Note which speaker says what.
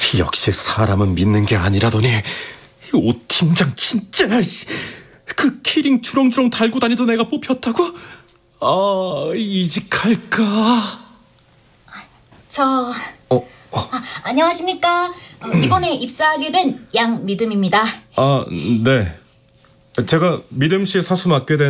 Speaker 1: 역시 사람은 믿는 게 아니라더니 오 팀장 진짜. 그 키링 주렁주렁 달고 다니던 애가 뽑혔다고? 이직할까?
Speaker 2: 안녕하십니까. 이번에 입사하게 된 양믿음입니다.
Speaker 1: 네. 제가 믿음 씨 사수 맡게 된